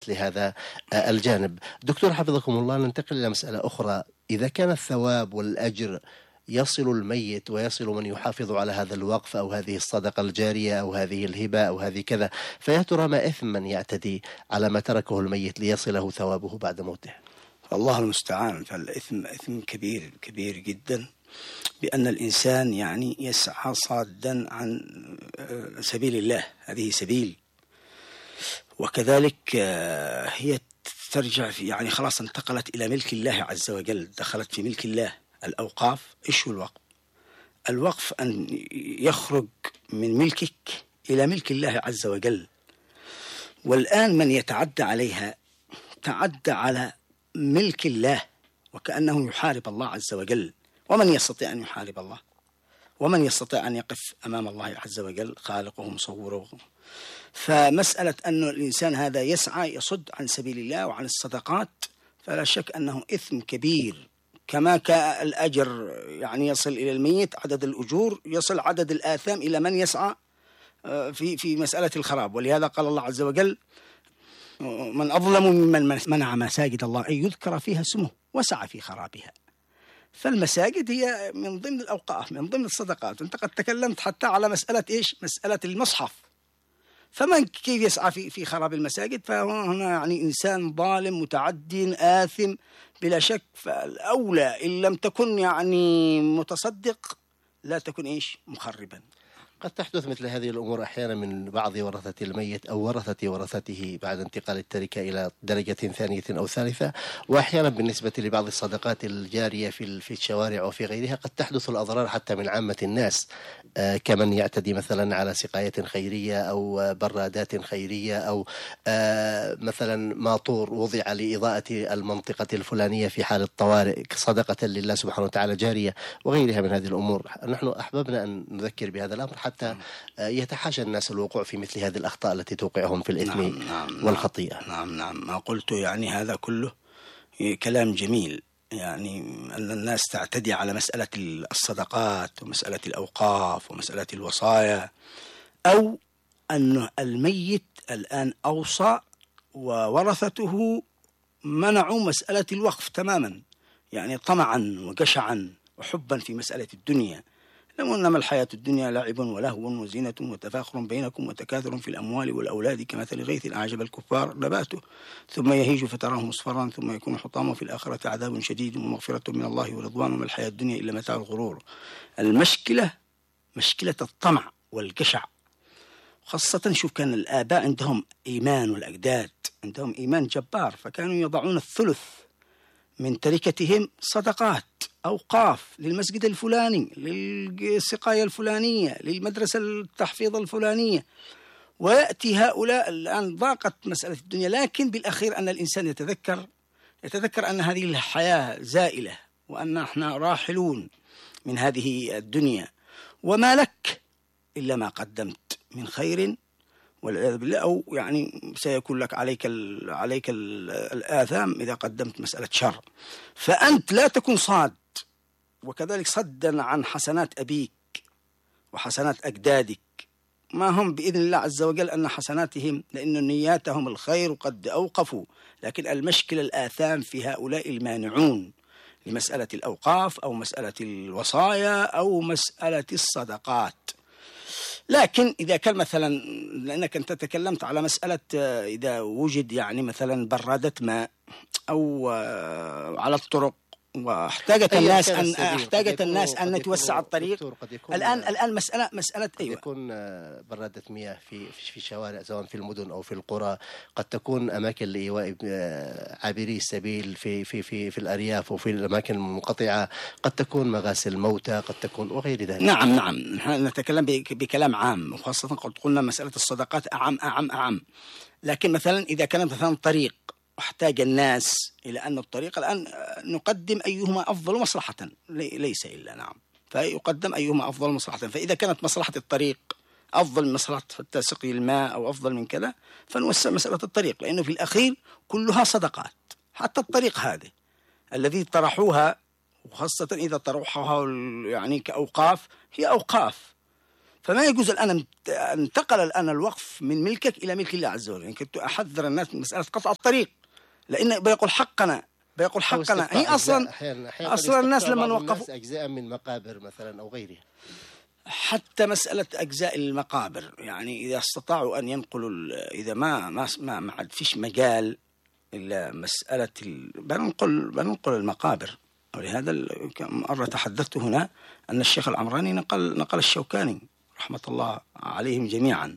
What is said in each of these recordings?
مثل هذا الجانب. دكتور حفظكم الله، ننتقل إلى مسألة أخرى. إذا كان الثواب والأجر يصل الميت ويصل من يحافظ على هذا الوقف أو هذه الصدقة الجارية أو هذه الهبة أو هذه كذا، فيا ترى ما إثم من يعتدي على ما تركه الميت ليصله ثوابه بعد موته؟ الله المستعان. فالإثم إثم كبير كبير جدا، بأن الإنسان يعني يسعى صادا عن سبيل الله، هذه سبيل. وكذلك هي ترجع في يعني خلاص انتقلت إلى ملك الله عز وجل، دخلت في ملك الله. الأوقاف إيش هو الوقف؟ الوقف أن يخرج من ملكك إلى ملك الله عز وجل. والآن من يتعدى عليها تعدى على ملك الله، وكأنه يحارب الله عز وجل. ومن يستطيع أن يحارب الله؟ ومن يستطيع أن يقف أمام الله عز وجل خالقه مصوره؟ فمسألة أن الإنسان هذا يسعى يصد عن سبيل الله وعن الصدقات، فلا شك أنه إثم كبير. كما كان الأجر يعني يصل إلى الميت عدد الأجور، يصل عدد الآثام إلى من يسعى في مسألة الخراب. ولهذا قال الله عز وجل: من أظلم ممن منع مساجد الله أن يذكر فيها اسمه وسعى في خرابها. فالمساجد هي من ضمن الأوقاف، من ضمن الصدقات. أنت قد تكلمت حتى على مسألة إيش؟ مسألة المصحف. فمن كيف يسعى في خراب المساجد؟ فهنا يعني إنسان ظالم متعد آثم بلا شك. فالأولى إن لم تكن يعني متصدق لا تكن إيش؟ مخربا. قد تحدث مثل هذه الأمور أحيانا من بعض ورثة الميت أو ورثة ورثته بعد انتقال التركة إلى درجة ثانية أو ثالثة. وأحيانا بالنسبة لبعض الصدقات الجارية في الشوارع وفي غيرها قد تحدث الأضرار حتى من عامة الناس، كمن يعتدي مثلا على سقاية خيرية أو برادات خيرية أو مثلا ماطور وضع لإضاءة المنطقة الفلانية في حال الطوارئ صدقة لله سبحانه وتعالى جارية وغيرها من هذه الأمور. نحن أحببنا أن نذكر بهذا الأمر حتى يتحاشى الناس الوقوع في مثل هذه الأخطاء التي توقعهم في الإثم والخطيئة. نعم ما قلت يعني هذا كله كلام جميل، يعني أن الناس تعتدي على مسألة الصدقات ومسألة الأوقاف ومسألة الوصايا، أو أن الميت الآن أوصى وورثته منعوا مسألة الوقف تماما، يعني طمعا وجشعا وحبا في مسألة الدنيا. لو إنما الحياة الدنيا لعب ولهو وزينة وتفاخر بينكم وتكاثر في الأموال والأولاد كمثل غيث أعجب الكفار نباته ثم يهيج فتراه مصفرا ثم يكون حطاما في الآخرة عذاب شديد ومغفرة من الله ورضوان وما الحياة الدنيا إلا متاع الغرور. المشكلة مشكلة الطمع والجشع، خاصة شوف كان الآباء عندهم إيمان والأجداد عندهم إيمان جبار، فكانوا يضعون الثلث من تركتهم صدقات أوقاف للمسجد الفلاني، للسقاية الفلانية، للمدرسة التحفيظ الفلانية. ويأتي هؤلاء الآن ضاقت مسألة الدنيا، لكن بالأخير أن الإنسان يتذكر أن هذه الحياة زائلة وأن احنا راحلون من هذه الدنيا، وما لك إلا ما قدمت من خير والعياذ بالله، أو يعني سيكون لك عليك الآثام إذا قدمت مسألة شر. فأنت لا تكن صاد، وكذلك صدا عن حسنات أبيك وحسنات أجدادك، ما هم بإذن الله عز وجل أن حسناتهم لأن نياتهم الخير قد أوقفوا، لكن المشكلة الآثام في هؤلاء المانعون لمسألة الأوقاف أو مسألة الوصايا أو مسألة الصدقات. لكن إذا كان مثلا، لأنك أنت تكلمت على مسألة إذا وجد يعني مثلا برادة ماء أو على الطرق واحتاجت الناس أن نتوسع الطريق. الآن مسألة أيوة، يكون برادة مياه في شوارع سواء في المدن أو في القرى، قد تكون أماكن لإيواء عابري السبيل في الأرياف وفي الأماكن المنقطعة، قد تكون مغاسل موتى، قد تكون وغير ذلك. نعم نتكلم بكلام عام، وخاصة قد قلنا مسألة الصدقات أعم. لكن مثلا إذا كان مثلا طريق واحتاج الناس إلى أن الطريق الآن نقدم أيهما أفضل مصلحة، ليس إلا نعم، فيقدم أيهما أفضل مصلحة. فإذا كانت مصلحة الطريق أفضل من مصلحة سقي الماء أو أفضل من كذا فنوسع مسألة الطريق، لأنه في الأخير كلها صدقات. حتى الطريق هذه الذي طرحوها، وخاصة إذا طرحوها يعني كأوقاف، هي أوقاف فما يجوز الآن انتقل الآن الوقف من ملكك إلى ملك الله عز وجل. يعني كنت أحذر الناس من مسألة قطع الطريق، لأن بيقول حقنا هي أصلا الناس لما وقفوا أجزاء من مقابر مثلا أو غيرها، حتى مسألة أجزاء المقابر، يعني إذا استطاعوا أن ينقلوا، إذا ما عاد فيش مجال إلا مسألة بننقل المقابر. ولهذا مرة تحدثت هنا أن الشيخ العمراني نقل الشوكاني رحمة الله عليهم جميعا،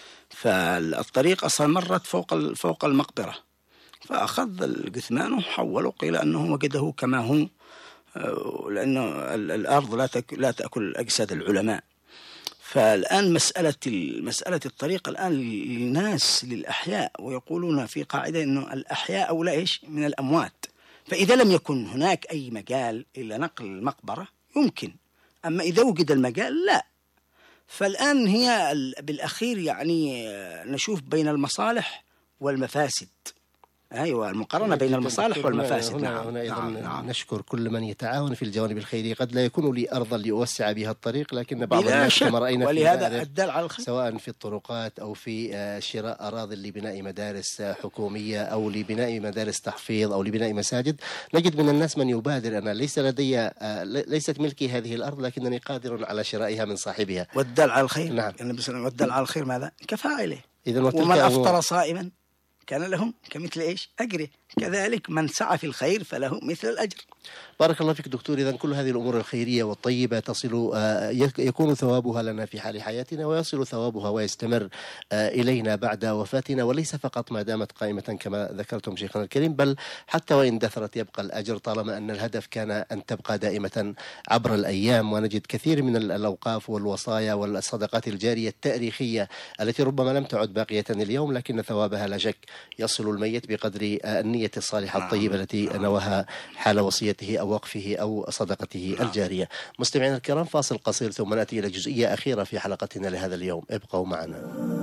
فالطريق أصلا مرت فوق المقبرة، فأخذ الجثمان وحوله، قيل أنه وجده كما هو، لأنه الأرض لا تأكل أجساد العلماء. فالآن مسألة الطريق الآن للناس للأحياء، ويقولون في قاعدة أنه الأحياء أولى إيش من الأموات، فإذا لم يكن هناك أي مجال إلا نقل المقبرة يمكن، أما إذا وجد المجال لا. فالآن هي بالأخير يعني نشوف بين المصالح والمفاسد. أيوة، المقارنة بين المصالح والمفاسد. هنا أيضا نشكر كل من يتعاون في الجوانب الخيرية. قد لا يكون لي أرضا لأوسع بها الطريق، لكن بعض الناس كما رأينا ولهذا الدال على الخير، سواء في الطرقات أو في شراء أراضي لبناء مدارس حكومية أو لبناء مدارس تحفيظ أو لبناء مساجد، نجد من الناس من يبادر. أنا ليست ملكي هذه الأرض، لكنني قادر على شرائها من صاحبها. والدال على الخير. نعم. والدال على الخير ماذا؟ كفاعله. ومن أفطر صائما كان لهم كمثل إيش؟ أجره، كذلك من سعى في الخير فله مثل الأجر. بارك الله فيك دكتور. إذن كل هذه الأمور الخيرية والطيبة يكون ثوابها لنا في حال حياتنا، ويصل ثوابها ويستمر إلينا بعد وفاتنا، وليس فقط ما دامت قائمة كما ذكرتم شيخنا الكريم، بل حتى وإن دثرت يبقى الأجر، طالما أن الهدف كان أن تبقى دائمة عبر الأيام. ونجد كثير من الأوقاف والوصايا والصدقات الجارية التاريخية التي ربما لم تعد باقية اليوم، لكن ثوابها لا شك يصل الميت بقدر النية الصالحة الطيبة التي نواها حال وصيته أو وقفه أو صدقته الجارية. مستمعينا الكرام، فاصل قصير ثم نأتي إلى جزئية أخيرة في حلقتنا لهذا اليوم. ابقوا معنا.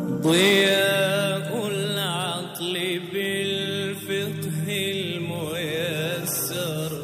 ضياء العقل بالفقه الميسر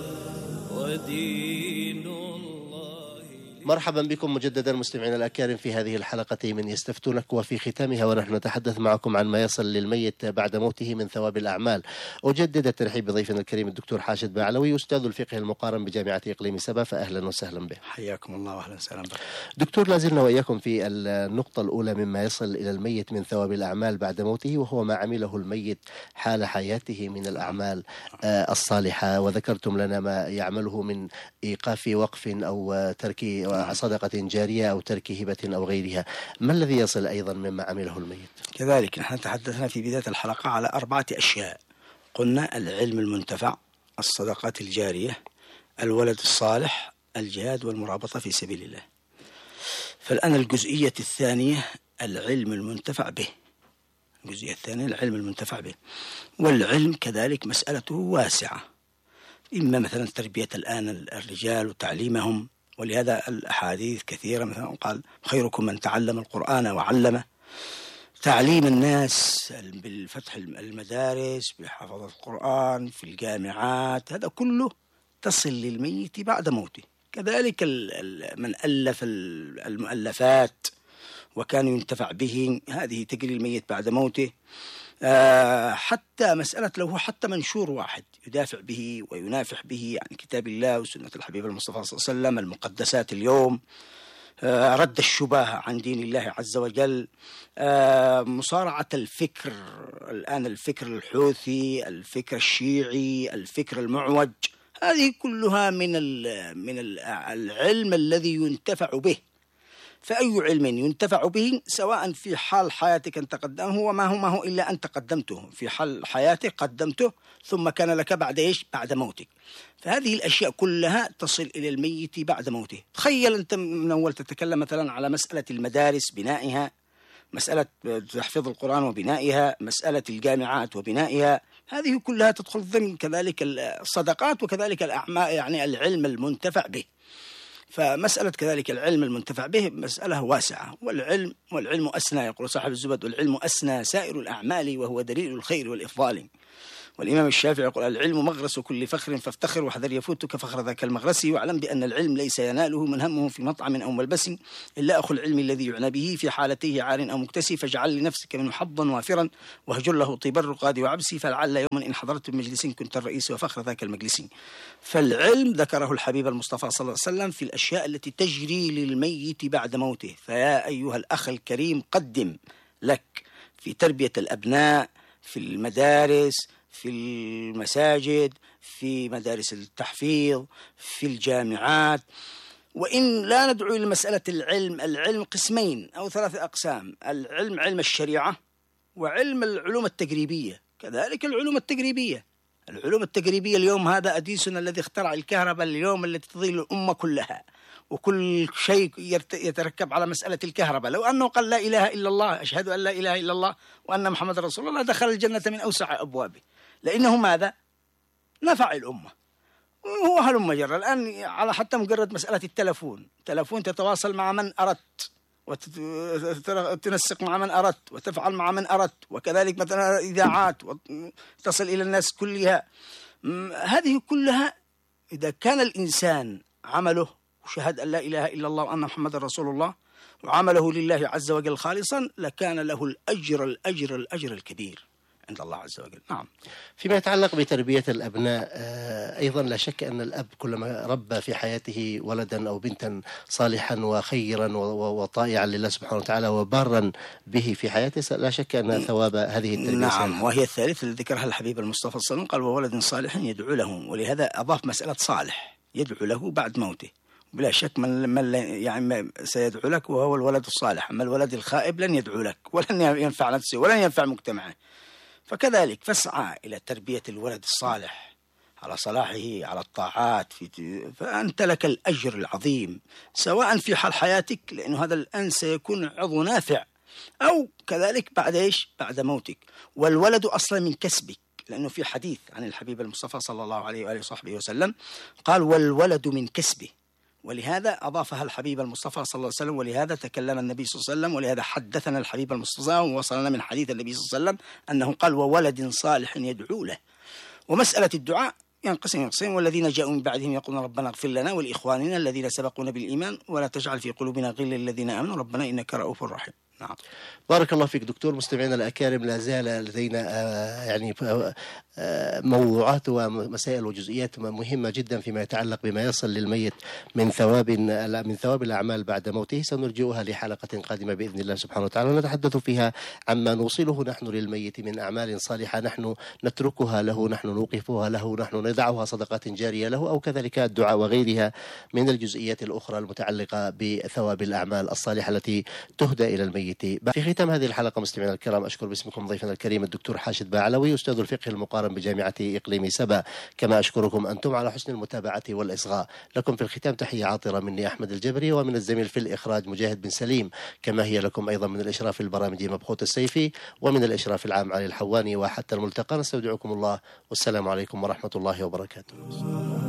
ودين الله. مرحبا بكم مجددا مستمعينا الأكارم في هذه الحلقة من يستفتونك، وفي ختامها ونحن نتحدث معكم عن ما يصل للميت بعد موته من ثواب الأعمال. أجدد الترحيب بضيفنا الكريم الدكتور حاشد بعلوي، أستاذ الفقه المقارن بجامعة إقليم سبا، فأهلا وسهلا به. حياكم الله وأهلا وسهلا بك دكتور. لازلنا وإياكم في النقطة الأولى مما يصل إلى الميت من ثواب الأعمال بعد موته، وهو ما عمله الميت حال حياته من الأعمال الصالحة، وذكرتم لنا ما يعمله من إيقاف وقف أو ترك صدقة جارية أو ترك هبة أو غيرها. ما الذي يصل أيضا مما عمله الميت؟ كذلك نحن تحدثنا في بداية الحلقة على 4 أشياء. قلنا العلم المنتفع، الصدقات الجارية، الولد الصالح، الجهاد والمرابطة في سبيل الله. فالآن الجزئية الثانية العلم المنتفع به. الجزئية الثانية العلم المنتفع به، والعلم كذلك مسألته واسعة، إما مثلا تربية الآن الرجال وتعليمهم، ولهذا الأحاديث كثيرة، مثلا قال خيركم من تعلم القرآن وعلمه. تعليم الناس بالفتح المدارس، بحفظ القرآن في الجامعات، هذا كله تصل للميت بعد موته. كذلك من ألف المؤلفات وكان ينتفع به، هذه تجري الميت بعد موته. حتى مسألة له حتى منشور واحد يدافع به وينافح به عن كتاب الله وسنة الحبيب المصطفى صلى الله عليه وسلم، المقدسات اليوم، رد الشبهة عن دين الله عز وجل، مصارعة الفكر الآن، الفكر الحوثي، الفكر الشيعي، الفكر المعوج، هذه كلها من العلم الذي ينتفع به. فأي علم ينتفع به سواء في حال حياتك أن تقدمه، وما هو إلا أن تقدمته في حال حياتك، قدمته ثم كان لك بعد إيش؟ بعد موتك. فهذه الأشياء كلها تصل إلى الميت بعد موته. تخيل أنت من أول تتكلم مثلا على مسألة المدارس بنائها، مسألة تحفيظ القرآن وبنائها، مسألة الجامعات وبنائها، هذه كلها تدخل ضمن كذلك الصدقات وكذلك الأعمال، يعني العلم المنتفع به. فمسألة كذلك العلم المنتفع به مسألة واسعة، والعلم أسنى، يقول صاحب الزبد، والعلم أسنى سائر الأعمال وهو دليل الخير والإفضال. والإمام الشافعي يقول: العلم مغرس كل فخر فافتخر واحذر يفوتك فخر ذاك المغرس، واعلم بأن العلم ليس يناله من همه في مطعم أو ملبس، إلا أخو العلم الذي يعنى به في حالته عار أو مكتسي، فاجعل لنفسك منه حظا وافرا وهجر له طيب الرقاد وعبسي، فلعل يوما إن حضرت بمجلس كنت الرئيس وفخر ذاك المجلس. فالعلم ذكره الحبيب المصطفى صلى الله عليه وسلم في الأشياء التي تجري للميت بعد موته. فيا أيها الأخ الكريم، قدم لك في تربية الأبناء، في المدارس، في المساجد، في مدارس التحفيظ، في الجامعات. وإن لا ندعو إلى مسألة العلم قسمين أو 3 أقسام: العلم علم الشريعة، وعلم العلوم التجريبية، كذلك العلوم التجريبية. العلوم التجريبية اليوم هذا أديسون الذي اخترع الكهرباء اليوم التي تضيء الأمة كلها، وكل شيء يتركب على مسألة الكهرباء. لو أنه قال لا إله إلا الله، أشهد أن لا إله إلا الله وأن محمد رسول الله، دخل الجنة من أوسع أبوابه، لأنه ماذا؟ نفع الأمة. وهو هلم جرى الآن على حتى مجرد مسألة التلفون تتواصل مع من أردت، وتنسق مع من أردت، وتفعل مع من أردت، وكذلك مثلا إذاعات وتصل إلى الناس كلها. هذه كلها إذا كان الإنسان عمله وشهد أن لا إله إلا الله وأن محمد رسول الله وعمله لله عز وجل خالصا، لكان له الأجر الكبير عند الله عز وجل. نعم. فيما يتعلق بتربية الأبناء، أيضا لا شك أن الأب كلما ربى في حياته ولدا أو بنتا صالحا وخيرا وطائعا لله سبحانه وتعالى وبارا به في حياته، لا شك أن ثواب هذه التربية. نعم. وهي الثالثة التي ذكرها الحبيب المصطفى صلى الله عليه وسلم، قال: وولد صالح يدعو له. ولهذا أضاف مسألة صالح يدعو له بعد موته. بلا شك من يعني سيدعو لك وهو الولد الصالح، أما الولد الخائب لن يدعو لك ولن ينفع نفسه ولن ينفع مجتمعه. فكذلك فاسعى إلى تربية الولد الصالح على صلاحه، على الطاعات، فأنت لك الأجر العظيم، سواء في حال حياتك، لأنه هذا الآن سيكون عضو نافع، أو كذلك بعد إيش؟ بعد موتك. والولد أصلا من كسبك، لأنه في حديث عن الحبيب المصطفى صلى الله عليه وآله وصحبه وسلم قال: والولد من كسبه. ولهذا أضافها الحبيب المصطفى صلى الله عليه وسلم، ولهذا تكلم النبي صلى الله عليه وسلم، ولهذا حدثنا الحبيب المصطفى ووصلنا من حديث النبي صلى الله عليه وسلم أنه قال: وولد صالح يدعو له. ومسألة الدعاء ينقسم، والذين جاءوا من بعدهم يقولون ربنا اغفر لنا ولإخواننا الذين سبقونا بالإيمان ولا تجعل في قلوبنا غلا للذين آمنوا ربنا إنك رؤوف رحيم. نعم. بارك الله فيك دكتور. مستمعينا الأكارم، لا زال لدينا يعني موضوعات ومسائل وجزئيات مهمة جدا فيما يتعلق بما يصل للميت من ثواب الأعمال بعد موته، سنرجئها لحلقة قادمة بإذن الله سبحانه وتعالى، نتحدث فيها عما نوصله نحن للميت من أعمال صالحة نحن نتركها له، نحن نوقفها له، نحن ندعها صدقات جارية له، أو كذلك الدعاء وغيرها من الجزئيات الأخرى المتعلقة بثواب الأعمال الصالحة التي تهدى إلى الميت. في ختام هذه الحلقة مستمعينا الكرام، أشكر باسمكم ضيفنا الكريم الدكتور حاشد باعلوي أستاذ الفقه المقارن بجامعة إقليم سبا، كما أشكركم أنتم على حسن المتابعة والإصغاء. لكم في الختام تحية عاطرة مني أحمد الجبري، ومن الزميل في الإخراج مجاهد بن سليم، كما هي لكم أيضا من الإشراف البرامجي مبخوت السيفي، ومن الإشراف العام علي الحواني. وحتى الملتقى نستودعكم الله، والسلام عليكم ورحمة الله وبركاته.